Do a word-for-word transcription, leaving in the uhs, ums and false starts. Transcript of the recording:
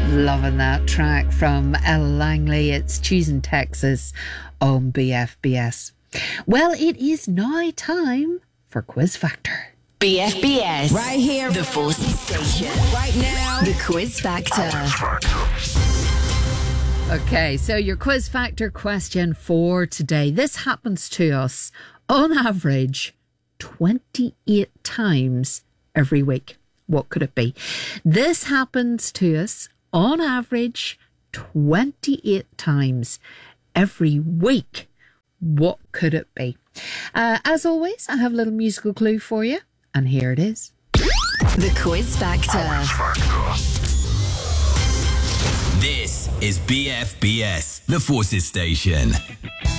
Loving that track from Ella Langley. It's Choosing Texas on B F B S. Well, it is now time for Quiz Factor. B F B S. Right here. The Forces Station. Right now. The Quiz Factor. Okay, so your Quiz Factor question for today. This happens to us on average twenty-eight times every week. What could it be? This happens to us on average twenty-eight times every week. What could it be? Uh, as always, I have a little musical clue for you, and here it is. The Quiz Factor. This is B F B S, the Forces Station.